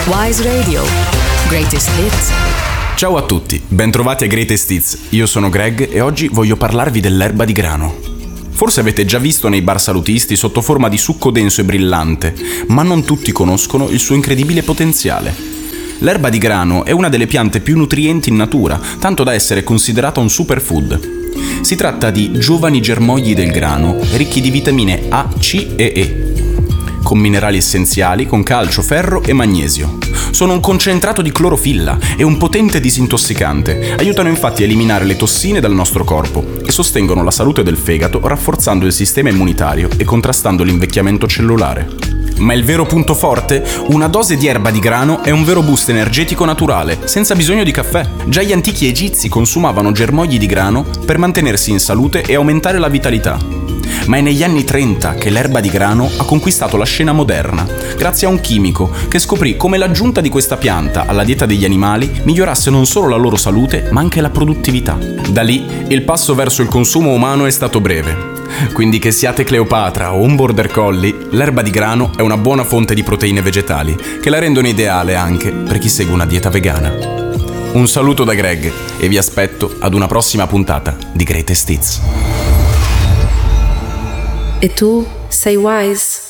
Wise Radio. Greatest Hits. Ciao a tutti, bentrovati a Greatest Hits. Io sono Greg e oggi voglio parlarvi dell'erba di grano. Forse avete già visto nei bar salutisti sotto forma di succo denso e brillante, ma non tutti conoscono il suo incredibile potenziale. L'erba di grano è una delle piante più nutrienti in natura, tanto da essere considerata un superfood. Si tratta di giovani germogli del grano, ricchi di vitamine A, C e E, con minerali essenziali, con calcio, ferro e magnesio. Sono un concentrato di clorofilla e un potente disintossicante. Aiutano infatti a eliminare le tossine dal nostro corpo e sostengono la salute del fegato, rafforzando il sistema immunitario e contrastando l'invecchiamento cellulare. Ma il vero punto forte? Una dose di erba di grano è un vero boost energetico naturale, senza bisogno di caffè. Già gli antichi egizi consumavano germogli di grano per mantenersi in salute e aumentare la vitalità. Ma è negli anni 30 che l'erba di grano ha conquistato la scena moderna, grazie a un chimico che scoprì come l'aggiunta di questa pianta alla dieta degli animali migliorasse non solo la loro salute, ma anche la produttività. Da lì, il passo verso il consumo umano è stato breve. Quindi che siate Cleopatra o un border collie, l'erba di grano è una buona fonte di proteine vegetali, che la rendono ideale anche per chi segue una dieta vegana. Un saluto da Greg e vi aspetto ad una prossima puntata di Greatest Hits. E tu sei wise?